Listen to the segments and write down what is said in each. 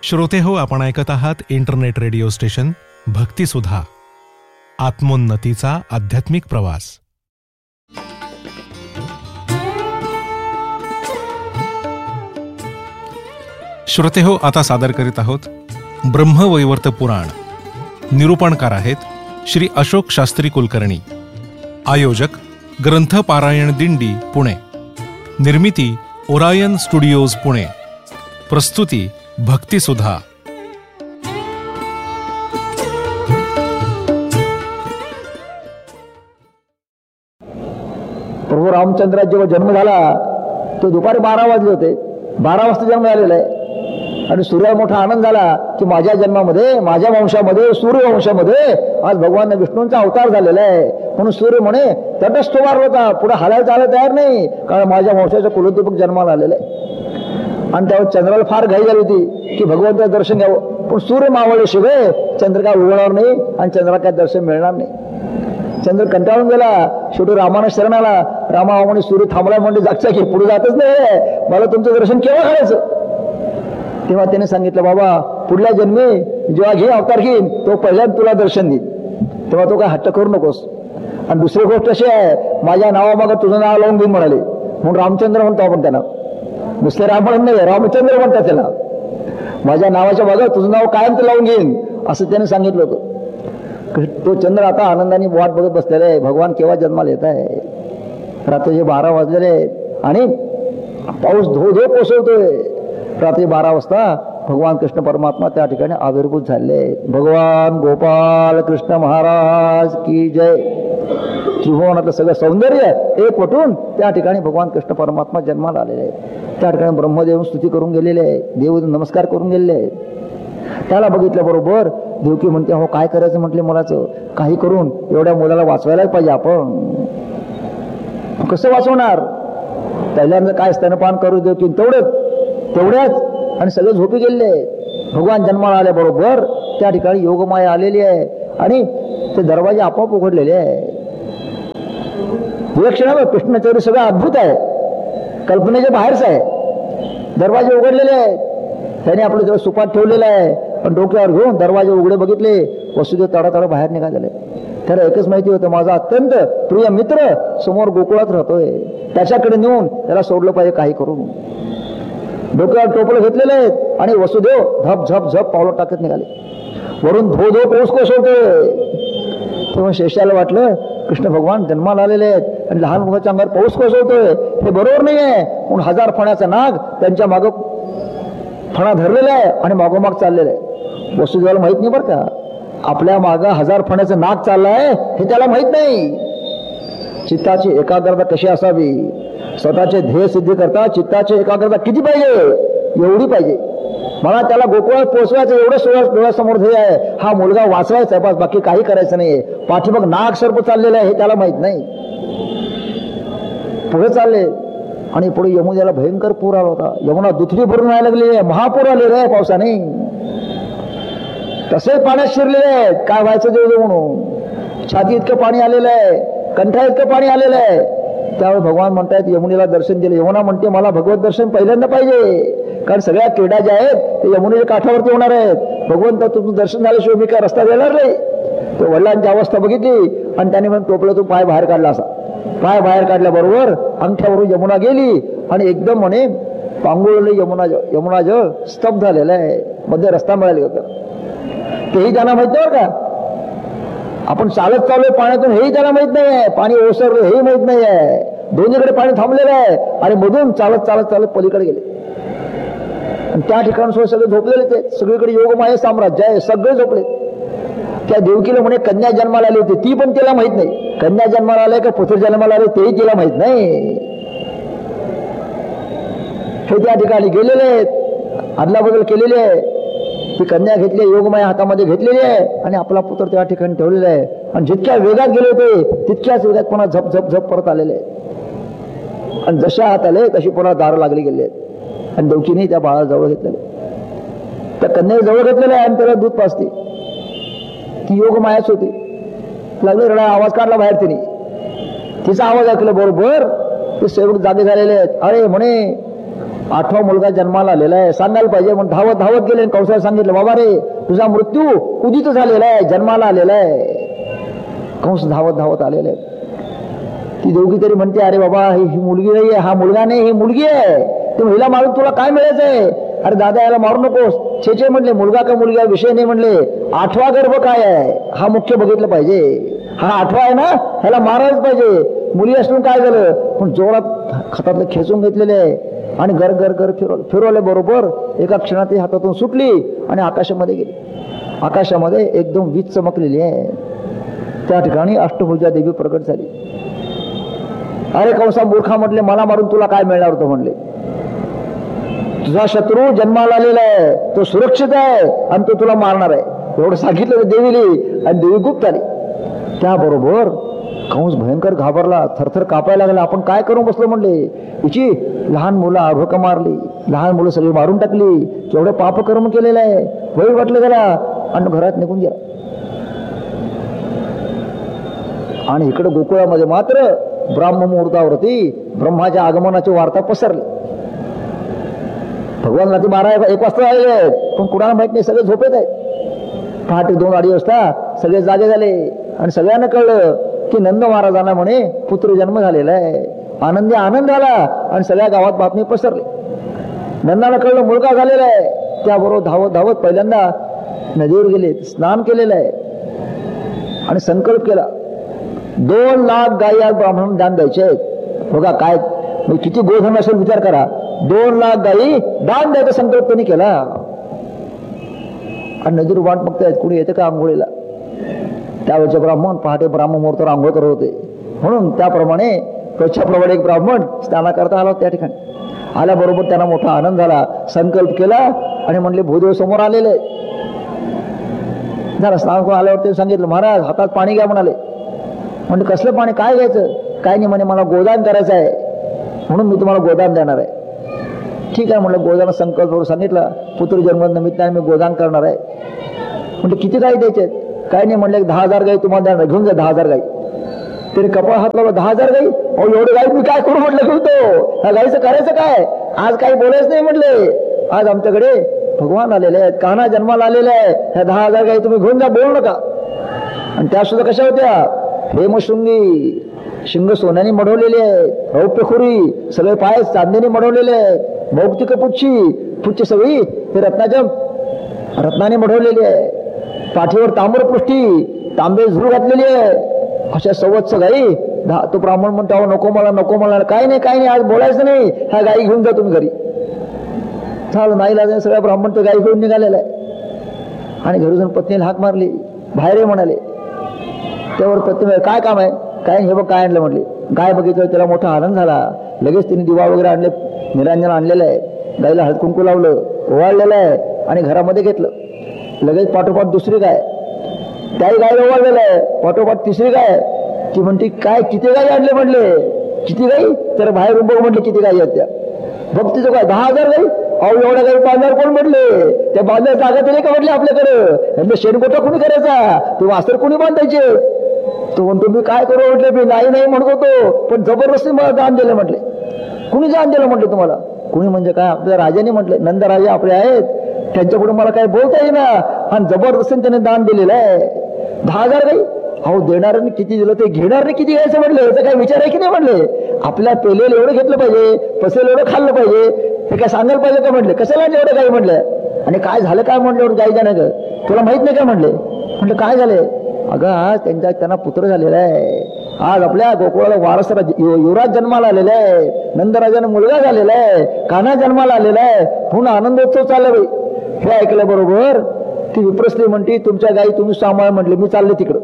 श्रोते हो, आपण ऐकत आहात इंटरनेट रेडिओ स्टेशन भक्तिसुधा, आत्मोन्नतीचा आध्यात्मिक प्रवास. श्रोते हो, आता सादर करीत आहोत ब्रह्मवैवर्त पुराण. निरूपणकार आहेत श्री अशोक शास्त्री कुलकर्णी. आयोजक ग्रंथ पारायण दिंडी पुणे. निर्मिती ओरायन स्टुडिओज पुणे. प्रस्तुती भक्तिसुधा. प्रभू रामचंद्राचा जेव्हा जन्म झाला तो दुपारी 12 वाजले होते. 12 वाजता जन्म झालेला आहे आणि सूर्याला मोठा आनंद झाला की माझ्या जन्मामध्ये, माझ्या वंशामध्ये, सूर्यवंशामध्ये आज भगवान विष्णूंचा अवतार झालेला आहे. म्हणून सूर्य म्हणे तटस्थ उभारला होता, पुढे हालायला चालायला तयार नाही, कारण माझ्या वंशाचा कुलदीपक जन्माला आलेला आहे. आणि त्यावर चंद्राला फार घाई झाली होती की भगवंताचं दर्शन घ्यावं, पण सूर्य मावळल्याशिवाय चंद्र काय उगवणार नाही आणि चंद्राला काय दर्शन मिळणार नाही. चंद्र कंटाळून गेला. शेवटी रामानं शरण आला. रामा म्हणे सूर्य थांबला म्हणजे जागचा की पुढे जातच नाही, मला तुमचं दर्शन केव्हा घालायचं. तेव्हा त्याने सांगितलं, बाबा पुढल्या जन्मी जेव्हा घे अवतार घेईन तो पहिल्यांदा तुला दर्शन देईन, तेव्हा तो काय हट्ट करू नकोस. आणि दुसरी गोष्ट अशी आहे, माझ्या नावामागं तुझं नाव लावून घेईन म्हणाले. म्हणून रामचंद्र म्हणतो आपण त्यांना, नुसते राम म्हणत नाही, रामचंद्र म्हणतात त्याला. माझ्या नावाच्या मागं तुझं नाव कायम ते लावून घेईन असं त्याने सांगितलं होतं. तो चंद्र आता आनंदाने वाट बघत बसलेला आहे, भगवान केव्हा जन्माला येत आहे. रात्रीचे 12 वाजलेले आहेत आणि पाऊस धो धो कोसळतोय. रात्री 12 वाजता भगवान कृष्ण परमात्मा त्या ठिकाणी आविर्भूत झाले. भगवान गोपाल कृष्ण महाराज की जय. त्रिभुवनातलं सगळं सौंदर्य एक वटून त्या ठिकाणी भगवान कृष्ण परमात्मा जन्माला आलेले आहे. त्या ठिकाणी ब्रह्मदेव स्तुती करून गेलेले आहे, देव नमस्कार करून गेलेले आहेत. त्याला बघितल्याबरोबर देवकी म्हणते, हो काय करायचं म्हटले, मुलाचं काही करून एवढ्या मुलाला वाचवायला पाहिजे. आपण कसं वाचवणार. पहिल्यांदा काय स्तनपान करू देवकी तेवढ्याच आणि सगळे झोपी गेलेले. भगवान जन्माला आल्याबरोबर त्या ठिकाणी योगमाया आलेली आहे आणि ते दरवाजे आपोआप उघडलेले आहे. विलक्षण कृष्णचर्य सगळं अद्भुत आहे, कल्पनेच्या बाहेरच आहे. दरवाजे उघडलेले आहेत. त्याने आपलं जरा सुपात ठेवलेलं आहे, पण डोक्यावर घेऊन दरवाजे उघडे बघितले. वसुदेव तडा बाहेर निघालेले. त्याला एकच माहिती होतं, माझा अत्यंत प्रिय मित्र समोर गोकुळात राहतोय, त्याच्याकडे नेऊन त्याला सोडलं पाहिजे काही करून. डोक्यावर टोपलं घेतलेले आहेत आणि वसुदेव झप झप झप पावलं टाकत निघाले. वरून धो धो पाऊस कोसळतोय. तेव्हा शेषाला वाटलं कृष्ण भगवान जन्माला आलेले आहेत आणि लहान मुलाच्या अंगावर पाऊस कोसळतोय, हे बरोबर नाही आहे. म्हणून 1000 फण्याचा नाग त्यांच्या मागं फणा धरलेला आहे आणि मागोमाग चाललेला आहे. वसुदेवाला माहित नाही बरं का, आपल्या मागं 1000 फण्याचं नाग चाललाय हे त्याला माहित नाही. चित्ताची एकाग्रता कशी असावी, स्वतःचे ध्येय सिद्धी करता चित्ताची एकाग्रता किती पाहिजे, एवढी पाहिजे. मला त्याला गोकुळात पोहोचवायचं एवढं डोळ्यासमोर ध्येय आहे, हा मुलगा वाचवायचा बस, बाकी काही करायचं नाहीये. पाठीमाग नाग सर्प चाललेलं आहे हे त्याला माहित नाही. पुढे चालले आणि पुढे यमुनेला भयंकर पूर आला होता. यमुना दुथडी भरून यायला लागलेली आहे, महापूर आलेले आहे पावसाने. तसे पाण्यात शिरलेले आहेत, काय व्हायचं देव म्हणून. छाती इतकं पाणी आलेलं आहे, कंठा इतकं पाणी आलेलं आहे. त्यावेळी भगवान म्हणतायत यमुनेला दर्शन दिलं. यमुना म्हणते मला भगवत दर्शन पहिल्यांदा पाहिजे, कारण सगळ्या क्रीडा ज्या आहेत ते यमुनेच्या काठावरती होणार आहेत. भगवंत तुमचं दर्शन झाल्याशिवाय मी काय रस्ता देणार नाही. तो वडिलांची अवस्था बघितली आणि त्याने म्हणून टोपलं तू पाय बाहेर काढला. असा पाय बाहेर काढल्याबरोबर अंगठ्यावरून यमुना गेली आणि एकदम म्हणे पांगुळले यमुना जळ स्तब्ध झालेला आहे. मध्ये रस्ता मिळाले होता, तेही त्यांना माहित नाही का. आपण चालत चाललोय पाण्यातून हेही त्याला माहित नाही आहे, पाणी ओसरलं हेही माहित नाही आहे. दोन्हीकडे पाणी थांबलेलं आहे आणि मधून चालत चालत चालत पलीकडे गेले आणि त्या ठिकाणी सगळे झोपलेले. ते सगळीकडे योगमाया साम्राज्य आहे, सगळे झोपले. त्या देवकीला म्हणे कन्या जन्माला आली होती, ती पण तिला माहित नाही. कन्या जन्माला आले का पुत्र जन्माला आले तेही तिला माहित नाही. हे त्या ठिकाणी गेलेले आहेत, अदलाबदल केलेली आहे. ती कन्या घेतली, योगमाया हातामध्ये घेतलेली आहे आणि आपला पुत्र त्या ठिकाणी ठेवलेला आहे. आणि जितक्या वेगात गेले होते तितक्याच वेगात पुन्हा झप झप झप परत आलेले आहेत. आणि जशा हात आले तशी पुन्हा दार लागली गेले आहेत. आणि देवकीने त्या बाळा जवळ घेतलेले, त्या कन्याला जवळ घेतलेलं आहे आणि त्याला दूध पाजते. ती योगमायाच होती. लागले रडा, आवाज काढला बाहेर. तिने तिचा आवाज ऐकला बरोबर ते सेवक जागे झालेले आहेत. अरे म्हणे 8वा मुलगा जन्माला आलेला आहे, सांगायला पाहिजे. म्हणून धावत धावत गेले, कंसाला सांगितलं, बाबा रे तुझा मृत्यू उदित झालेला आहे, जन्माला आलेला आहे. कंस धावत धावत आलेला आहे. ती दोघी तरी म्हणते, अरे बाबा ही मुलगी नाही आहे, हा मुलगा नाही, ही मुलगी आहे. ते महिला मारून तुला काय मिळायचंय? अरे दादा याला मारू नकोस. छे म्हणले, मुलगा का मुलगा विषय नाही म्हणले, 8वा गर्भ काय आहे हा मुख्य बघितलं पाहिजे. हा 8वा आहे ना, ह्याला मारायलाच पाहिजे. मुली असून काय झालं, पण जोरात हातातलं खेचून घेतलेले आहे आणि गर गर गर फिरवले. बरोबर एका क्षणात ती हातातून सुटली आणि आकाशामध्ये गेली. आकाशामध्ये एकदम वीज चमकलेली आहे. त्या ठिकाणी अष्टभुजा देवी प्रकट झाली. अरे कंसा मूर्खा म्हटले, मला मारून तुला काय मिळणार होतं म्हणले. तुझा शत्रू जन्माला आलेला आहे, तो सुरक्षित आहे आणि तो तुला मारणार आहे एवढं सांगितलं देवीली. आणि देवी गुप्त आली. त्याबरोबर कंस भयंकर घाबरला, थरथर कापायला लागला. आपण काय करून बसलो म्हणले. हिची लहान मुलं आरोग्य मारली, लहान मुलं सगळी मारून टाकली, केवढं पापकर्म केलेलं आहे. वाईट वाटलं त्याला आणि घरात निघून गेला. आणि इकडे गोकुळामध्ये मात्र ब्राह्म मुहूर्तावरती ब्रह्माच्या आगमनाची वार्ता पसरली. भगवान रात्री 12-1 वाजता आलेले आहेत, पण कुणाला माहित नाही, सगळे झोपेत आहेत. पहाटे 2-2 वाजता सगळे जागे झाले आणि सगळ्यांना कळलं की नंद महाराजांना म्हणे पुत्र जन्म झालेला आहे. आनंदी आनंद झाला आणि सगळ्या गावात बातमी पसरली. नंदाला कळलं मुलगा झालेला आहे. त्याबरोबर धावत धावत पहिल्यांदा नदीवर गेले, स्नान केलेलं आहे आणि संकल्प केला 2 लाख गायी आज ब्राह्मण दान द्यायचे आहेत. बघा काय किती गोधन असेल विचार करा. 2 लाख गायी दान द्यायचा संकल्प त्यांनी केला. आणि नदीवर वाट बघतायत कुणी येते का आंघोळीला. त्यावेळेचे ब्राह्मण पहाटे ब्राह्मण मुहूर्तावर आंघोळ करत होते, म्हणून त्याप्रमाणे प्रच्छाप्रमाणे एक ब्राह्मण स्नाना करता आला. त्या ठिकाणी आल्याबरोबर त्यांना मोठा आनंद झाला. संकल्प केला आणि म्हणले भूदेव समोर आलेले. जरा स्नान करून आल्यावर ते सांगितलं, महाराज हातात पाणी घ्या म्हणाले. म्हणजे कसलं पाणी, काय घ्यायचं? काय नाही म्हणे, मला गोदान करायचं आहे म्हणून मी तुम्हाला गोदान देणार आहे. ठीक आहे म्हणलं. गोदान संकल्प करून सांगितला, पुत्र जन्म निमित्ताने मी गोदान करणार आहे. म्हणजे किती गाई द्यायचे? काय नाही म्हणले, 10,000 गाई तुम्हाला देणार, घेऊन जा 10,000 गाई. तरी कपाळ हात लावला, 10,000 गाई? अहो एवढे गाई मी काय करू म्हटलं, घेतो ह्या गाईचं करायचं काय? आज काही बोलायचं नाही म्हटले, आज आमच्याकडे भगवान आलेले आहेत, कान्हा जन्माला आलेले आहे, ह्या 10,000 गाई तुम्ही घेऊन जा, बोलू नका. आणि त्या सुद्धा कशा होत्या? हेमशृंगी, शिंग सोन्याने मढवलेले आहेत, रौप्यखुरी, सगळे पाय चांदीने मढवलेले आहेत, भौतिक पुच्छ सगळी हे रत्नाने मढवलेली आहे, पाठीवर ताम्रपृष्ठी, तांबे झुल घातलेली आहे. अशा संवत्स गाई. तो ब्राह्मण म्हणतो, नको मला, नको मला. काय नाही आज बोलायचं नाही, ह्या गाई घेऊन जा तुम्ही घरी. झालं नाही लागले. सगळ्या ब्राह्मण तो गाई घेऊन निघालेला आहे. आणि घरी जाऊन पत्नीला हाक मारली, बाहेर ये म्हणाले. त्यावर पत्नी, काय काम आहे? काय हे बघ काय आणलं म्हटले. गाय बघितलं, त्याला मोठा आनंद झाला. लगेच तिने दिवा वगैरे आणले, निरांजन आणलेलं आहे, गायला हळद कुंकू लावलं, ओवाळलेलं आहे आणि घरामध्ये घेतलं. लगेच पाठोपाठ दुसरी गाय, त्याही गायला ओवाळलेलं आहे, पाठोपाठ तिसरी गाय. ती म्हणते, काय किती गाई आणले म्हटले? किती गाई? तर बाहेर बघ म्हटले किती गाई आहेत त्या. बघ तिचं काय, 10,000 गाई? अहो एवढ्या गाई बांधायला कोण म्हटले? त्या बांधायला जागा तरी का म्हटले आपल्याकडं? यांना शेणगोटा कोणी करायचा? ते वासर कोणी बांधायचे? तो म्हणतो, मी काय करू म्हटले, मी नाही म्हणत होतो, पण जबरदस्ती मला दान दिलं म्हटले. कुणी दान दिलं म्हटले तुम्हाला? कुणी म्हणजे काय? आपल्या राजाने म्हटले, नंदराजे आपले आहेत, त्यांच्या पुढे मला काय बोलता येईना आणि जबरदस्तीने त्याने दान दिलेलं आहे. 10,000 गाई? अहो देणाऱ्यांनी किती दिलं, ते घेणाऱ्यांनी किती घ्यायचं म्हटलं, याचा काय विचार आहे की नाही म्हटले. आपल्या पेलेल एवढं घेतलं पाहिजे, पसेल एवढं खाल्लं पाहिजे, हे काय सांगायला पाहिजे का म्हटले. कशाला एवढं गाई म्हटलं? आणि काय झालं काय म्हटलं एवढं गाई जाणं, तुला माहित नाही काय म्हटले. म्हटलं काय झाले? अगं आज त्यांना पुत्र झालेला आहे. आज आपल्या गोकुळाला वारस युवराज जन्माला आलेला आहे, नंदराजाने मुलगा झालेला आहे, कान्हा जन्माला आलेला आहे, म्हणून आनंदोत्सव चालला बाई. हे ऐकलं बरोबर ती विप्रस्त्री म्हणते, तुमच्या गाई तुम्ही सांभाळ म्हटले, मी चालले तिकडं.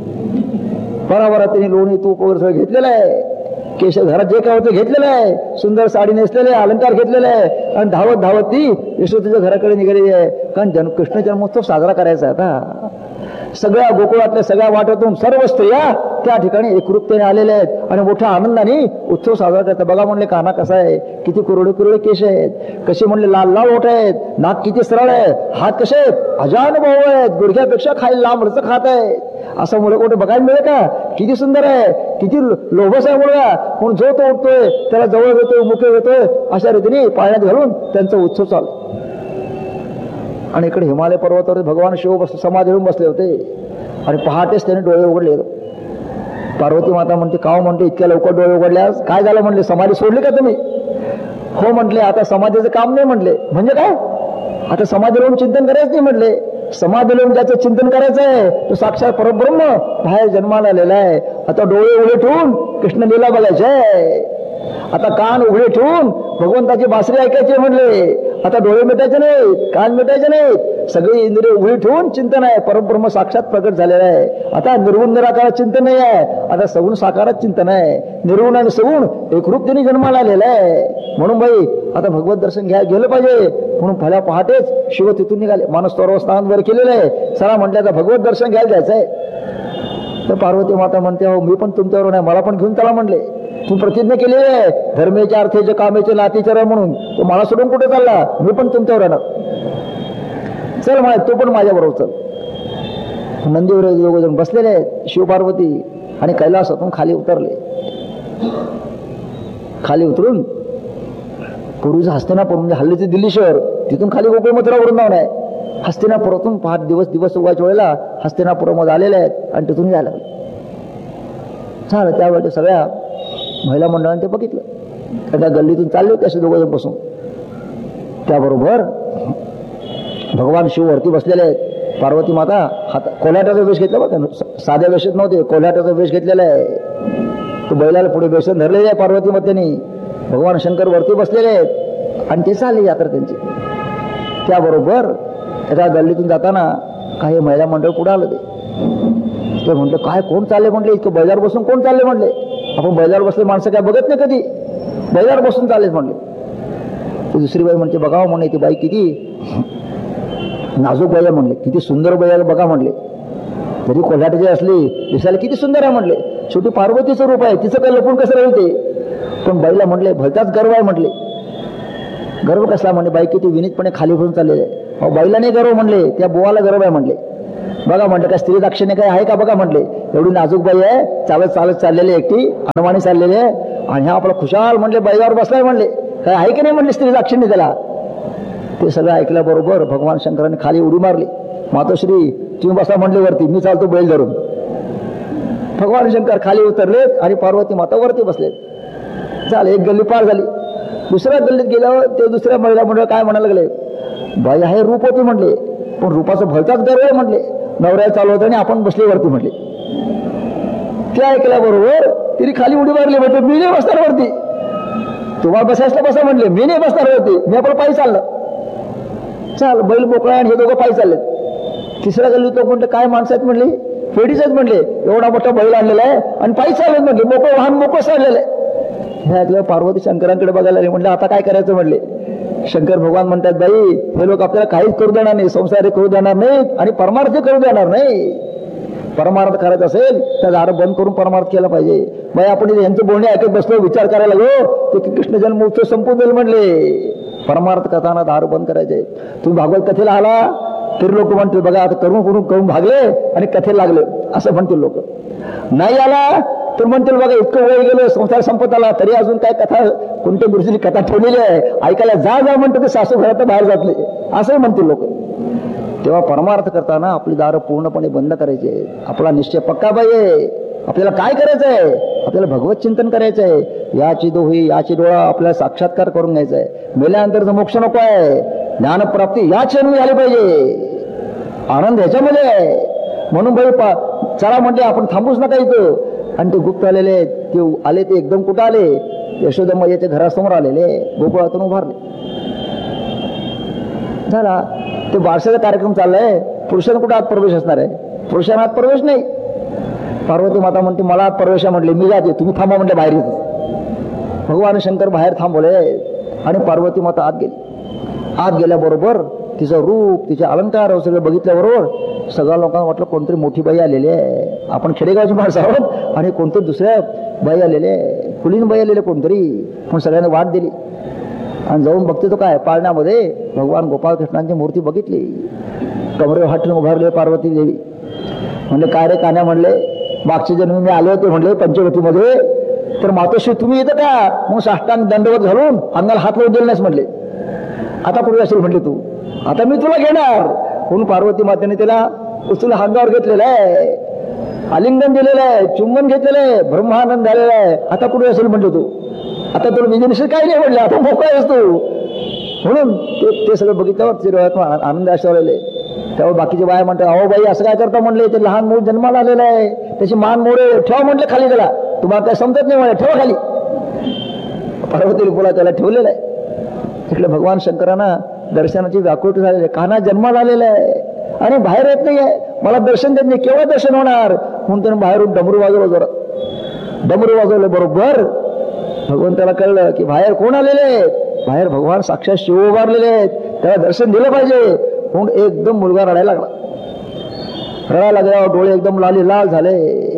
बरोबर त्यांनी लोणी तूप वगैरे सगळं घेतलेलं आहे, केश घरात जे काय होतं घेतलेलं आहे, सुंदर साडी नेसलेले, अलंकार घेतलेले आहे आणि धावत धावत ती यशोदेच्या घराकडे निघालेली आहे. कारण कृष्ण जन्मोत्सव साजरा करायचा आता. सगळ्या गोकुळातल्या सगळ्या वाटातून सर्व स्त्रिया त्या ठिकाणी एकरूपतेने आलेल्या आहेत आणि मोठ्या आनंदाने उत्सव साजरा करतात. बघा म्हणले कान्हा कसा आहे, किती कुरडे कुरडे केश आहेत, कसे म्हणले लाल लाल ओठ आहेत, नाक किती सरळ आहे, हात कसे आहेत, अजानुभाऊ आहेत, गुडघ्यापेक्षा खाली लांब रच खात आहेत असं मुलं कुठे बघायला मिळेल का? किती सुंदर आहे, किती लोभस आहे मुलगा, म्हणून जो तो उठतोय त्याला जवळ घेतोय, मुखे घेतोय, अशा रीतीने पाळण्यात घालून त्यांचा उत्सव चालू. आणि इकडे हिमालय पर्वतावर भगवान शिव समाधी होऊन बसले होते आणि पहाटेच त्याने डोळे उघडले. पार्वती माता म्हणते, काव म्हणते इतक्या लवकर डोळे उघडल्यास काय झालं? म्हणले समाधी सोडली का तुम्ही? हो म्हटले, आता समाधीचं काम नाही म्हटले. म्हणजे काय? आता समाधी लावून चिंतन करायचं नाही म्हटले. समाधी लावून ज्याचं चिंतन करायचं आहे तो साक्षात परब्रह्म बाहेर जन्माला आलेला आहे. आता डोळे उघडे ठेवून कृष्ण लीला बघायचे आहे. आता कान उघडे ठेवून भगवंताची बासरी ऐकायची म्हणले. आता डोळे मिटायचे नाहीत, कान मिटायचे नाहीत, सगळी इंद्रिय उघडी ठेवून चिंतन आहे. परब्रह्म साक्षात प्रकट झालेला आहे. आता निर्गुण निराकार चिंतन नाही आहे, आता सगुण साकारात चिंतन आहे. निर्गुण आणि सगुण एकरूपतेने जन्माला आलेला आहे. म्हणून बाई आता भगवत दर्शन गेलं पाहिजे. म्हणून भल्या पहाटेच शिव तिथून निघाले. मानस तोरव स्नान वर केलेलं आहे. चला म्हटलं आता भगवत दर्शन घ्यायला जायचंय. तर पार्वती माता म्हणते, हो मी पण तुमच्यावर नाही, मला पण घेऊन चला म्हणले. तू प्रतिज्ञा केली आहे धर्मेच्या अर्थेचे कामेचे नातीचर म्हणून, तो मला सोडून कुठे चालला? मी पण तुमच्यावर येणार. चल म्हणे, तू पण माझ्या बरोबर चल. नंदीवर दोघजण बसलेले आहेत, शिव पार्वती, आणि कैलासातून खाली उतरले. खाली उतरून पूर्वीचं हस्तिनापूर म्हणजे हल्लीचे दिल्ली शहर, तिथून खाली गोकुळ मथुरा वृंदावन आहे. हस्तिनापुरातून पहाट दिवस उगायच्या वेळेला हस्तिनापुरामध्ये आलेले आहेत आणि तिथून जायला झालं. त्यावेळेला सगळ्या महिला मंडळाने ते बघितलं. त्या गल्लीतून चालले होते असे दोघं बसून. त्याबरोबर भगवान शिव वरती बसलेले आहेत. पार्वती माता कोल्हाट्याचा वेश घेतला बघा, साध्या वेशात नव्हते, कोल्हाट्याचा वेश घेतलेला आहे. तो बैलाला पुढे बेसन धरलेले आहे पार्वती मातेने. भगवान शंकर वरती बसलेले आहेत आणि ते चालले यात्रा त्यांची. त्याबरोबर त्या गल्लीतून जाताना काही महिला मंडळ पुढे आलं. ते म्हटलं, काय कोण चालले म्हटले? इतकं बैलावर बसून कोण चालले म्हटले? आपण बैलावर बसले माणसं काय बघत नाही कधी, बैलावर बसून चाललेच म्हणले. तर दुसरी बाई म्हणते, बघावं म्हणे ती बाई किती नाजूक बैल म्हणले, किती सुंदर बैल बघा म्हणले. जरी कोल्हाट्याची असली दिसायला किती सुंदर आहे म्हणले. शेवटी पार्वतीचं रूप आहे, तिचं काय लपून कसं राहील ते? पण बाईला म्हणले, भलताच गर्व आहे म्हटले. गर्व कसला म्हणले? बाई किती विनीतपणे खाली फिरून चाललेले आहे. अहो बाईला नाही गर्व म्हणले, त्या बोवाला गर्व आहे म्हणले. बघा म्हटलं, काय स्त्री दाक्षिण्य काय आहे का बघा म्हटले. एवढी नाजूक बाई आहे, चालत चालत चाललेली एकटी, अनवाणी चाललेली आहे, आणि हा आपला खुशाल म्हणले बैलावर बसलाय म्हणले. काय आहे की नाही म्हणले स्त्री दाक्षिण्य त्याला? ते सगळं ऐकल्याबरोबर भगवान शंकरांनी खाली उडी मारली. मातोश्री तुम्ही बसा म्हणले वरती, मी चालतो बैल धरून. भगवान शंकर खाली उतरलेत आणि पार्वती माता वरती बसलेत. झालं, एक गल्ली पार झाली. दुसऱ्या गल्लीत गेल्यावर ते दुसऱ्या महिला मंडळ काय म्हणायला लागले, बाई आहे रूप होती म्हणले, पण रूपाचं भलताच गर्व आहे म्हणले. नवऱ्या चालवत आणि आपण बसले वरती म्हटले. ते ऐकल्याबरोबर तिने खाली उडी मारली. म्हटलं, मी नाही बसणार वरती, तुम्हाला बसायला बसा म्हटले, मी नाही बसणार वरती, मी आपण पायी चाललं. चाल, बैल मोकळा आणि हे दोघं पायी चाललेत. तिसऱ्या गल्लीत लोक म्हटलं, काय माणसं आहेत म्हणले, फेडीच आहेत म्हणले, एवढा मोठा बैल आणलेला आहे आणि पायी चाललेत म्हणले, मोकळं वाहन मोकळं चाललेलं आहे. हे ऐकलं पार्वती शंकरांकडे बघायला आले. म्हटलं, आता काय करायचं म्हणले. शंकर भगवान म्हणतात, बाई हे लोक आपल्याला काहीच करू देणार नाही, संसार करू देणार नाहीत आणि परमार्थ करू देणार नाही. परमार्थ करायचं असेल तर दार बंद करून परमार्थ केला पाहिजे. बाई आपण यांचं बोलणे ऐकत बसलो, विचार करायला लागलो, ते कृष्ण जन्म उत्सव संपून जाईल म्हणले. परमार्थ करताना दार बंद करायचे. तुम्ही भागवत कथेला आला तरी लोक म्हणतील, बघा आता करून भागले आणि कथेला लागले असं म्हणतील लोक. नाही आला तर म्हणतील, बघा इतकं वेळ गेलं, संसार संपत आला, तरी अजून काय कथा, कोणत्या गुरुजींनी कथा ठेवलेली आहे, ऐकायला जा म्हणते ते सासू घरात बाहेर जातले असंही म्हणतील लोक. तेव्हा परमार्थ करताना आपली दारं पूर्णपणे बंद करायचे. आपला निश्चय पक्का पाहिजे. आपल्याला काय करायचं आहे? आपल्याला भगवत चिंतन करायचं आहे. याची दोही याची डोळा आपल्याला साक्षात्कार करून घ्यायचा आहे. मेल्यानंतरचं मोक्ष नको आहे, ज्ञानप्राप्ती याच जन्मी झाली पाहिजे. आनंद ह्याच्यामध्ये आहे. म्हणून बाई चला म्हणले, आपण थांबूच नका इथं. आणि ते गुप्त आलेले ते आले, ते एकदम कुठं आले, यशोदा मैयाच्या घरासमोर आलेले, गोकुळातून उभारले. झाला, ते बारशाचा कार्यक्रम चाललाय. पुरुषांना कुठं आत प्रवेश असणार आहे? पुरुषांना आत प्रवेश नाही. पार्वती माता म्हणते, मला आत प्रवेश म्हटले, मी जाते, तुम्ही थांबा म्हटले बाहेर येतो. भगवान शंकर बाहेर थांबवले आणि पार्वती माता आत गेली. आत गेल्याबरोबर तिचं रूप, तिचे अलंकार सगळं बघितल्याबरोबर सगळ्या लोकांना वाटलं कोणतरी मोठी बाई आलेली आहे. आपण खेडेगावची माणसं आहोत आणि कोणतरी दुसऱ्या बाई आलेले, कुलीन बाई आलेले कोणतरी. पण सगळ्यांना वाट दिली आणि जाऊन बघते तो काय, पाळण्यामध्ये भगवान गोपाळ कृष्णांची मूर्ती बघितली. कमरेवर हात ठेवून उभारले पार्वती देवी. म्हणले काय रे कान्या, म्हणले मागच्या जन्मी मी आले होते म्हणले पंचवटीमध्ये, तर मातोश्री तुम्ही येतं का? मग साष्टांग दंडवत घालून अंगाला हात लावून दिले नाहीस म्हणले. आता पुढे असेल म्हणले तू, आता मी तुला घेणार म्हणून पार्वती मातेने त्याला उचलून अंगावर घेतलेलं आहे, आलिंगन दिलेलं आहे, चुंबन घेतलेलं आहे, ब्रह्मानंद झालेला आहे. आता पुढे असेल म्हणले तू, आता तुला विजयनिश्चित काही नाही म्हणले, आता मोकळा आहेस तू. म्हणून ते सगळं बघितल्यावर ते आनंद आश्रवलेले. तेव्हा बाकीचे बाया म्हणतात, अहो बाई असं काय करता म्हणले, ते लहान मूल जन्माला आलेलं आहे, त्याची मान मोडे, ठेवा म्हटलं खाली त्याला, तुम्हाला काय समजत नाही म्हणले, ठेवा खाली. पार्वती बोला त्याला ठेवलेलं आहे. तिकडे भगवान शंकरांना दर्शनाची व्याकुळता झालेली, कान्हा जन्माला आलेला आहे आणि बाहेर येत नाहीये, मला दर्शन देत नाही, केव्हा दर्शन होणार? म्हणून त्याने बाहेरून डमरू वाजवलं, जोरात डमरू वाजवलं. बरोबर भगवंताला कळलं की बाहेर कोण आलेले आहेत, बाहेर भगवान साक्षात शिव उभारलेले आहेत, त्याला दर्शन दिलं पाहिजे. म्हणून एकदम मुलगा रडायला लागला. रडायला लागल्यावर डोळे एकदम लाली लाल झाले,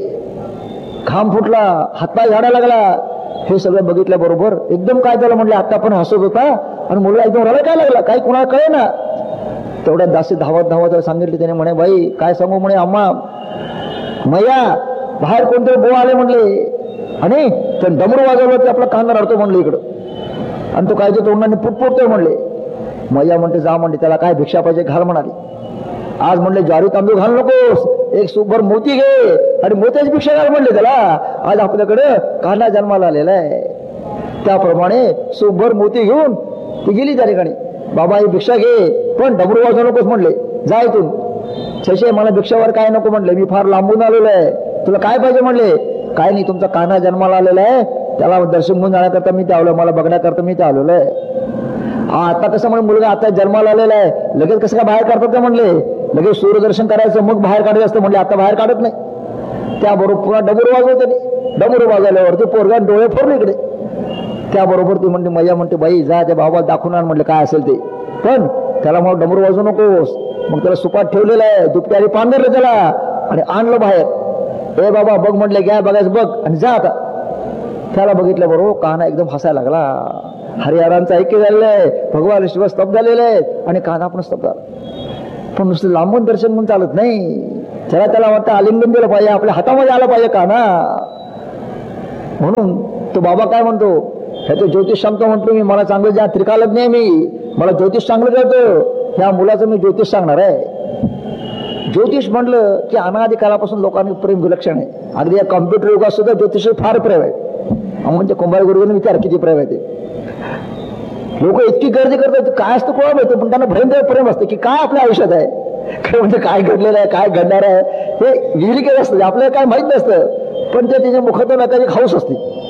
घाम फुटला, हातपाय झाडायला लागला. हे सगळं बघितल्याबरोबर एकदम काय झालं म्हणले, आता पण हसत होता आणि मुलगा एकदम रडायला काय लागला, काही कुणाला कळे ना. तेवढ्यात दासी धावत धावत सांगितले त्याने, म्हणे बाई काय सांगू म्हणे, आम्हा मैया बाहेर कोणतरी बो आले म्हणले आणि ते डमरू वाजवलं ते आपला कांदा रडतो म्हणले इकडं, आणि तो कायच्या तोंडाने पुटपुटतोय म्हणले. मैया म्हणते जा म्हणले, त्याला काय भिक्षा पाहिजे घाल म्हणाली. आज म्हणले ज्वारी तांदूळ घाल नकोस, एक सुभर मोती घे आणि मोत्याची भिक्षा घाल म्हणले त्याला. आज आपल्याकडे कान्हा जन्माला आलेला आहे. त्याप्रमाणे सुभर मोती घेऊन ती गेली त्या ठिकाणी. बाबा ही भिक्षा घे, पण डमरू वाजवू नकोस म्हणले, जा इथून. छे मला भिक्षावर काय नको म्हणले, मी फार लांबून आलेलो आहे, तुला काय पाहिजे म्हणले. काय नाही, तुमचा कान्हा जन्माला आलेला आहे, त्याला दर्शन घेऊन जाण्याकरता मी ते आलो, मला बघण्याकरता मी ते आलेलो आहे. आता कसं म्हणे मुलगा आता जन्माला आलेला आहे, लगेच कसं काय बाहेर काढतात का म्हणले, लगेच सूर्यदर्शन करायचं मग बाहेर काढायचं असतं म्हणले, आता बाहेर काढत नाही. त्याबरोबर पुन्हा डमरू वाजवते, डमरू वाजवल्यावरती पोरगा डोळे फोडले इकडे. त्याबरोबर ती म्हणते, मैया म्हणते बाई जा त्या बाबा दाखवून आण म्हणले काय असेल ते, पण त्याला मग डमरू वाजवू नकोस. मग त्याला सुपात ठेवलेलं आहे, दुपट्याने पांघरलं त्याला आणि आणलं बाहेर. ए बाबा बघ म्हटले, घ्या बघायचं बघ आणि जा आता. त्याला बघितलं बरोबर कान्हा एकदम हसायला लागला. हरिहरांचं ऐक्य झालेलं आहे, भगवान शिव स्तब्ध झालेले आहेत आणि कान्हा पण स्तब्ध झाला. पण नुसतं लांबून दर्शन म्हणून चालत नाही, त्याला वाटतं आलिंगन दिलं पाहिजे, आपल्या हातामध्ये आलं पाहिजे कान्हा. म्हणून तो बाबा काय म्हणतो, ह्याचं ज्योतिष सांगतो म्हणतो मी, मला चांगलं ज्या त्रिकालच नाही, मी मला ज्योतिष चांगलं कळतं, ह्या मुलाचं मी ज्योतिष सांगणार आहे. ज्योतिष म्हणलं की अनादी कालापासून लोकांनी प्रेम विलक्षण आहे. अगदी या कॉम्प्युटर युगात सुद्धा ज्योतिष फार प्रेम आहे. म्हणजे कुंभार गुरुजींनी विचार किती प्रेम आहे ते. लोक इतकी गर्दी करतात, काय असतं कोणा माहिती, पण त्यांना भयंकर प्रेम असतं की काय आपल्या आयुष्यात आहे, काय म्हणजे काय घडलेलं आहे, काय घडणार आहे, हे विहिलिकेत असतं, आपल्याला काय माहित नसतं, पण ते तिच्या मुखातून एखादी खाऊस असते.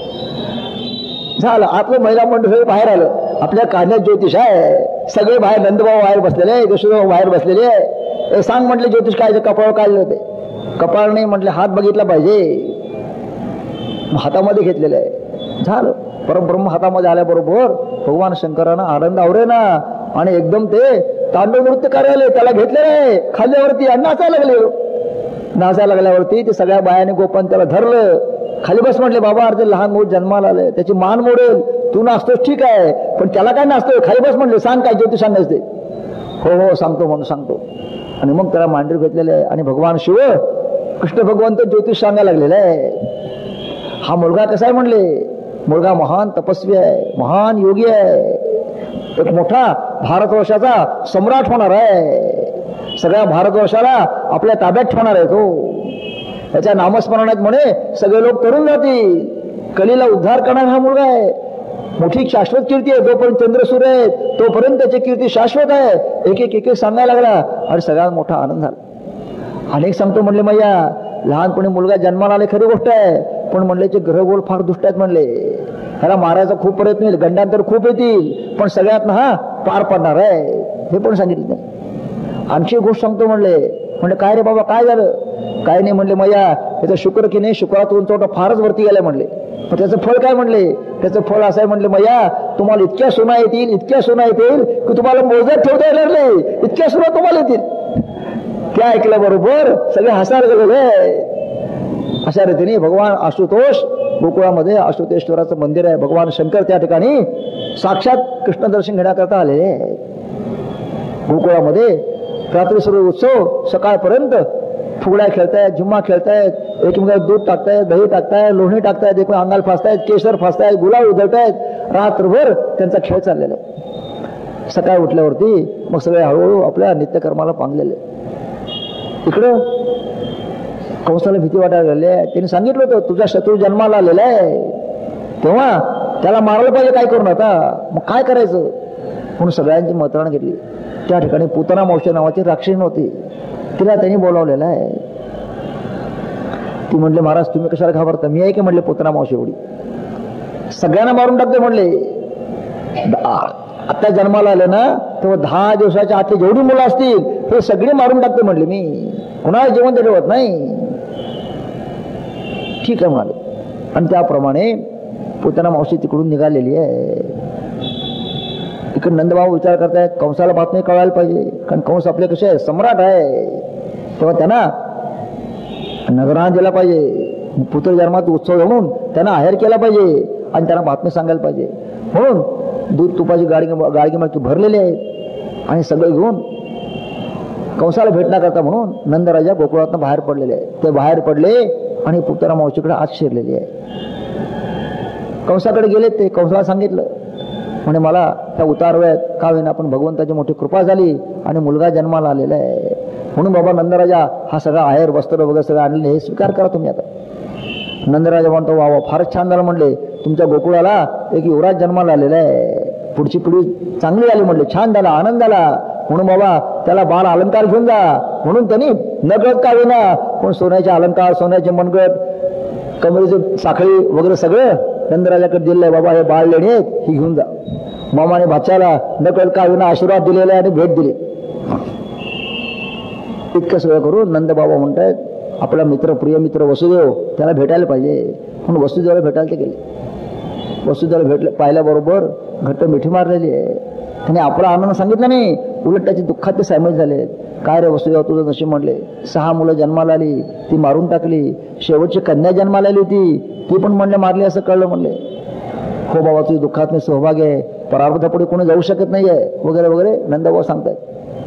झालं आपलं महिला मंडळ बाहेर आलं, आपल्या कान्ह्यात ज्योतिष आहे, सगळे बाहेर, नंदभाऊ बाहेर बसलेले आहे, यशोदाभाऊ बाहेर बसलेले आहे. सांग म्हटले ज्योतिष काय, कपाळ काढले होते, कपाळ नाही म्हटले हात बघितला पाहिजे, हातामध्ये घेतलेलं आहे. झालं परब्रह्म हातामध्ये आल्याबरोबर भगवान शंकरांना आनंद आवरेना आणि एकदम ते तांडव नृत्य करायला त्याला घेतलेलं आहे खाल्ल्यावरती आणि नाचायला लागले. नाचायला लागल्यावरती ते सगळ्या बायाने गोपान त्याला धरलं, खाली बस म्हटले, बाबा अर्धे लहान मूल जन्माला आले, त्याची मान मोडेल, तू नाचतोस ठीक आहे, पण त्याला काय नाचतोय, खाली बस म्हटले, सांग काय ज्योतिष सांगायचं ते. हो हो सांगतो म्हणून सांगतो. आणि मग त्याला मांडीवर घेतलेलं आहे आणि भगवान शिव कृष्ण भगवंत ज्योतिष सांगायला लागलेला आहे. हा मुलगा कसा आहे म्हणले, मुलगा महान तपस्वी आहे, महान योगी आहे, एक मोठा भारतवर्षाचा सम्राट होणार आहे, सगळ्या भारतवर्षाला आपल्या ताब्यात ठेवणार आहे तो. त्याच्या नामस्मरणात म्हणे सगळे लोक तरुण जातील, कलीला उद्धार करणारा हा मुलगा आहे, मोठी शाश्वत कीर्ती आहे, जोपर्यंत चंद्र सूर्य आहे तोपर्यंत त्याची कीर्ती शाश्वत आहे. एक एक सांगायला लागला आणि सगळ्यात मोठा आनंद झाला. अनेक सांगतो म्हणले, मैया लहानपणी मुलगा जन्माला आले खरी गोष्ट आहे, पण म्हणले ग्रहगोल फार दुष्ट आहेत म्हणले, ह्याला मारायचा खूप प्रयत्न येईल, गंडांतर खूप येतील, पण सगळ्यात हा पार पडणार आहे, हे पण सांगितलं नाही. आणखी गोष्ट सांगतो म्हणले काय रे बाबा काय झालं, काय नाही म्हणले, मैया याचं शुक्र की नाही, शुक्रात उंचवटा फारच वरती गेलाय म्हणले, पण त्याचं फळ काय म्हणले, त्याचं फळ असं आहे म्हणले, मैया तुम्हाला इतक्या सोना येतील, इतक्या सोना येतील की तुम्हाला मोजत ठेवता येणार नाही, इतक्या सोना तुम्हाला येतील. त्या ऐकल्या बरोबर सगळे हसायला गेलेले. अशा रीतीने भगवान आशुतोष गोकुळामध्ये आशुतेश्वराचं मंदिर आहे, भगवान शंकर त्या ठिकाणी साक्षात कृष्ण दर्शन घेण्याकरता आले. गोकुळामध्ये रात्री सुरू उत्सव, सकाळपर्यंत फुगड्या खेळतायत, झुम्मा खेळतायत, एकमेकाला दूध टाकतायत, दही टाकतायत, लोणी टाकतायत, एकमेक अंगाला फासतायत, केशर फासतायत, गुलाब उधळतायत, रात्रभर त्यांचा खेळ चाललेला आहे. सकाळी उठल्यावरती मग सगळे हळूहळू आपल्या नित्यकर्माला पांगलेले. इकडं कंसाला भीती वाटायला लागली आहे. त्यांनी सांगितलं होतं तुझा शत्रू जन्माला आलेला आहे, तेव्हा त्याला मारलं पाहिजे, काय करून आता मग काय करायचं म्हणून सगळ्यांची मतदान घेतली. त्या ठिकाणी पुतना मावशी नावाची राक्षसी होती, तिला त्यांनी बोलावलेलं आहे. ती म्हटले महाराज तुम्ही कशाला घाबरता, मी आहे की म्हटले पुतना मावशी एवढी, सगळ्यांना मारून टाकते म्हणले. आता जन्माला आले ना तेव्हा 10 दिवसाच्या आतली जेवढी मुलं असतील हे सगळे मारून टाकते म्हटले, मी कुणाला जेवण ठेवत नाही. ठीक आहे म्हणाले. आणि त्याप्रमाणे पुतना मावशी तिकडून निघालेली आहे. इकडे नंदबाबा विचार करतायत कंसाला बातमी कळायला पाहिजे, कारण कंस आपले कसे आहे सम्राट आहे, तेव्हा त्यांना नजराणा दिला पाहिजे, पुत्र जन्मात उत्सव म्हणून त्यांना आहेर केला पाहिजे आणि त्यांना बातमी सांगायला पाहिजे. म्हणून दूध तुपाची गाडगी भरलेली आहेत आणि सगळे घेऊन कंसाला भेटण्याकरता म्हणून नंदराजा गोकुळातून बाहेर पडलेले आहेत. ते बाहेर पडले आणि पुतना मावशीकडे आत शिरलेली आहे. कंसाकडे गेले, ते कंसाला सांगितलं म्हणे मला त्या उतार वयात का होईना पण भगवंताची मोठी कृपा झाली आणि मुलगा जन्माला आलेला आहे, म्हणून बाबा नंदराजा हा सगळा आहेर वस्त्र वगैरे सगळं आणले, हे स्वीकार करा तुम्ही आता. नंदराजा म्हणतो वा वा फारच छान झालं म्हणले, तुमच्या गोकुळाला एक युवराज जन्माला आलेला आहे, पुढची पिढी चांगली आली म्हणले, छान झाला, आनंद झाला, म्हणून बाबा त्याला बाळ अलंकार घेऊन जा. म्हणून त्यांनी न कळत का होईना पण सोन्याचे अलंकार, सोन्याचे मनगट, कमरेचे साखळी वगैरे सगळं नंदराजाकडे दिलंय, बाबा हे बाळ लेणी आहेत ही घेऊन जा. मामाने भाच्याला न कळत का होईना आशीर्वाद दिलेला आहे आणि भेट दिली. इतकं सगळं करून नंदबाबा म्हणतायत आपला मित्र, प्रिय मित्र वसुदेव त्याला भेटायला पाहिजे, म्हणून वसुदेवाला भेटायला ते गेले. वसुदेवाला भेटले, पाहिल्याबरोबर घट्ट मिठी मारलेली आहे. त्याने आपला आनंद सांगितला नाही, उलट त्याची दुःखात ते सामील झाले. काय रे वसुदेव तुझं नशीब म्हणले, 6 मुलं जन्माला आली ती मारून टाकली, शेवटची कन्या जन्माला आली होती ती पण म्हणले मारली असं कळलं म्हणले. हो बाबा तुझी दुःखात मी सहभागी आहे, परार्थापुढे कोणी जाऊ शकत नाहीये वगैरे वगैरे नंदबाबा सांगतायत.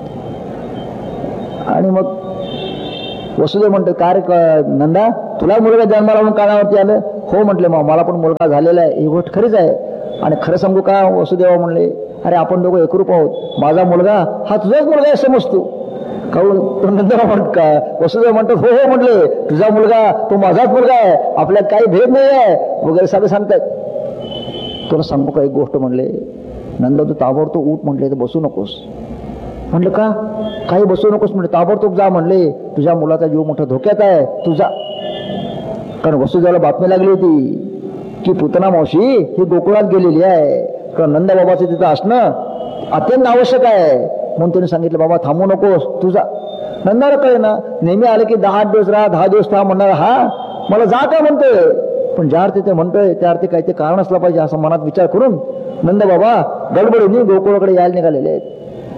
आणि मग वसुदेव म्हणतो काय रे नंदा तुला मुलगा जन्माला म्हणून कानावरती आलं. हो म्हटले मग मला पण मुलगा झालेला आहे, ही गोष्ट खरीच आहे. आणि खरं सांगू का वसुदेवा म्हणले, अरे आपण दोघं एकरूप आहोत, माझा मुलगा हा तुझाच मुलगा आहे समजतो. काहून नंदरा म्हणत का वसुदेव म्हणतात हो हो म्हटले तुझा मुलगा तो माझाच मुलगा आहे, आपल्यात काही भेद नाही आहे वगैरे सगळं सांगतायत. तुला सांगू का एक गोष्ट म्हणले, नंदा तू ताबडतोब उठ म्हटले, तर बसू नकोस. म्हणलं का, काही बसू नकोस म्हणले, ताबडतोब जा म्हणले, तुझ्या मुलाचा जीव मोठा धोक्यात आहे, तू जा. कारण वसुदेवाला बातमी लागली होती की पुतना मावशी ही गोकुळात गेलेली आहे, कारण नंदबाबाचं तिथं असणं अत्यंत आवश्यक आहे. म्हणून त्यांनी सांगितलं बाबा थांबू नकोस, तू जा. नंदाला कळे ना, नेहमी आले की 10 दिवस राहा, 10 दिवस थांब म्हणणार, हा मला जा का म्हणतोय, पण ज्या अर्थी ते म्हणतोय त्या अर्थी काही ते कारण असलं पाहिजे असं मनात विचार करून नंदबाबा गडबडीने गोकुळाकडे यायला निघालेले आहेत.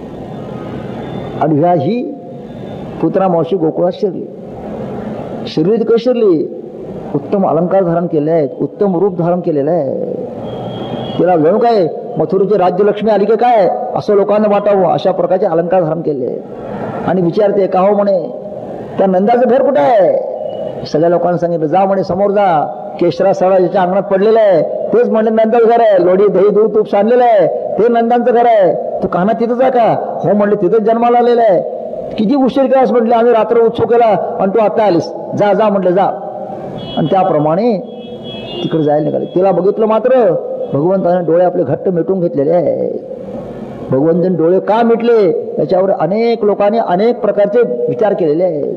आणि ह्या ही पुतना मावशी गोकुळात शिरली. शिरली ती कशी शिरली, उत्तम अलंकार धारण केले आहेत, उत्तम रूप धारण केलेलं आहे. तिला जणू काय मथुरेची राज्यलक्ष्मी आली की काय असं लोकांना वाटावं अशा प्रकारचे अलंकार धारण केले. आणि विचारते का हो म्हणे त्या नंदाचं घर कुठं आहे. सगळ्या लोकांना सांगितलं जा म्हणे समोर जा, केशरा सडा ज्याच्या अंगणात पडलेलं आहे तेच म्हणजे नंदाचं घर आहे, लोडी दही दूध तूप सांडलेलं आहे ते नंदांचं घर आहे. तू काना तिथंच आहे का. हो म्हणले तिथंच जन्माला आलेला आहे. किती उशीर केलास म्हटले, आम्ही रात्र उत्सव केला आणि तू आता आलीस, जा जा म्हटले जा. आणि त्याप्रमाणे तिकडे जायला निघाले. तिला बघितलं मात्र भगवंताने डोळे आपले घट्ट मिटून घेतलेले आहे. भगवंताने डोळे का मिटले याच्यावर अनेक लोकांनी अनेक प्रकारचे विचार केलेले आहेत.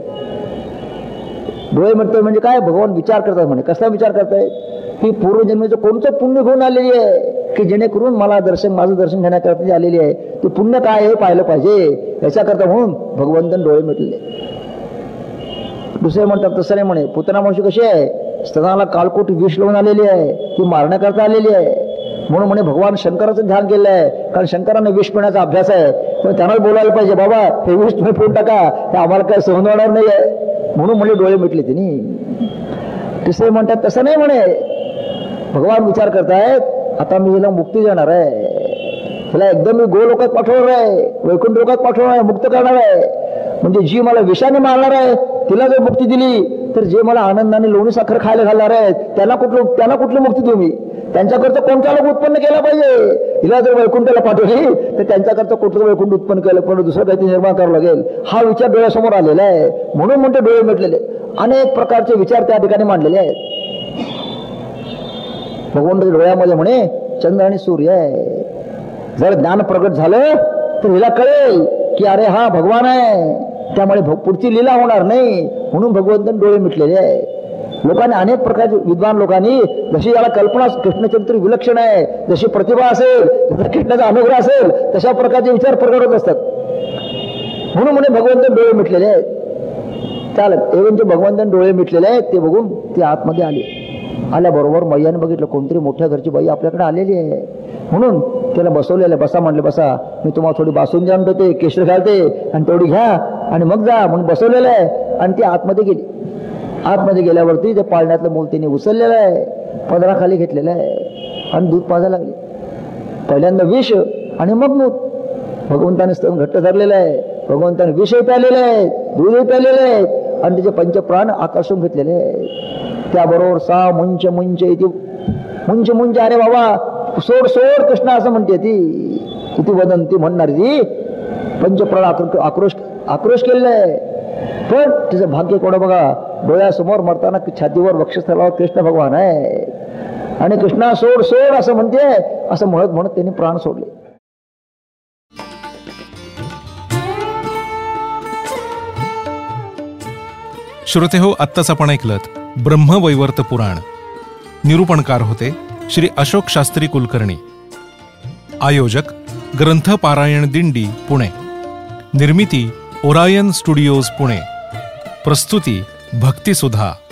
डोळे मिटतोय म्हणजे काय, भगवान विचार करतात म्हणे. कसला विचार करतायत की पूर्वजन्मेचं कोणतं पुण्य घेऊन आलेली आहे की जेणेकरून मला माझं दर्शन घेण्याकरता आलेली आहे, ते पुण्य काय हे पाहिलं पाहिजे याच्याकरता म्हणून भगवंताने डोळे मिटले. दुसरे म्हणतात तसं नाही म्हणे, पुतना मावशी कशी आहे, स्तनाला कालकोट विष लावून आलेली आहे, ती मारण्याकरता आलेली आहे. म्हणून म्हणे भगवान शंकराचं ध्यान केलं आहे, कारण शंकरांना विष पिण्याचा अभ्यास आहे. पण त्यांनाच बोलायला पाहिजे बाबा हे विष तुम्ही पिऊन टाका, हे आम्हाला काय सहन होणार नाही आहे. म्हणून म्हणे डोळे मिटले तिने. तिसरे म्हणतात तसं नाही म्हणे, भगवान विचार करतायत आता मी हिला मुक्ती देणार आहे, हिला एकदम मी गोलोकात पाठवणार आहे, वैकुंठ लोकात पाठवणार आहे, मुक्त करणार आहे. म्हणजे जी मला विषाने मारणार आहे तिला जर मुक्ती दिली, तर जे मला आनंदाने लोणी साखर खायला घालणार आहेत त्यांना कुठली मुक्ती देऊ मी? त्यांच्याकरता कोणता लोक उत्पन्न केला पाहिजे? हिला जर वैकुंठाला पाठवली तर त्यांच्याकरता कुठलं वैकुंठ उत्पन्न केलं, पण दुसरं काहीतरी निर्माण करावं लागेल. हा विचार डोळ्यासमोर आलेला आहे, म्हणून म्हणते डोळे मिटलेले. अनेक प्रकारचे विचार त्या ठिकाणी मांडलेले आहेत. भगवंताच्या डोळ्यामध्ये म्हणे चंद्र आणि सूर्य आहे. जर ज्ञान प्रगट झालं तर हिला कळेल की अरे हा भगवान आहे, त्यामुळे पुढची लीला होणार नाही, म्हणून भगवंतांनी डोळे मिटलेले आहे. लोकांनी अनेक प्रकारचे विद्वान लोकांनी जशी याला कल्पना कृष्णचरित्र विलक्षण आहे, जशी प्रतिभा असेल, जसा कृष्णाचा अनुग्रह असेल, तशा प्रकारचे विचार प्रगट होत असतात. म्हणून म्हणे भगवंतांनी डोळे मिटलेले आहेत. चालत एवढे भगवंतांनी डोळे मिटलेले आहेत ते बघून ते आतमध्ये आले. आल्याबरोबर मैयाने बघितलं कोणतरी मोठ्या घरची बाई आपल्याकडे आलेली आहे, म्हणून त्याला बसवलेलं. बसा म्हणले, बसा, मी तुम्हाला थोडी बासुंदी आणतो, ते केशर घालते आणि तेवढी घ्या आणि मग जा म्हणून बसवलेलं आहे. आणि ती आतमध्ये गेली. आतमध्ये गेल्यावरती ते पाळण्यातलं मूल तिने उचललेलं आहे, पदराखाली घेतलेलं आहे आणि दूध पाजायला लागले. पहिल्यांदा विष आणि मग दूध. भगवंताने स्तन घट्ट धरलेलं आहे, भगवंताने विषही प्यालेले आहे, दूधही प्यालेले आहे आणि तिचे पंचप्राण आकर्षून घेतलेले आहे. त्याबरोबर सा मुंच मुंच इथे मुंच मुंच, अरे बाबा सोड सोड कृष्ण असं म्हणते ती. किती वदंती म्हणणार ती पंचप्राण आक्रोश केलेला आहे. पण तिचं भाग्य कोणा बघा, डोळ्यासमोर मरताना छातीवर वक्षस्थळावर कृष्ण भगवान आहे आणि कृष्णा सोड सोड असं म्हणते. असं म्हणत म्हणत त्यांनी प्राण सोडले. श्रोते हो, आत्ताच आपण ऐकलत ब्रह्मवैवर्त पुराण. निरूपणकार होते श्री अशोक शास्त्री कुलकर्णी. आयोजक ग्रंथ पारायण दिंडी पुणे. निर्मिती ओरायन स्टुडिओज पुणे. प्रस्तुती भक्तिसुधा.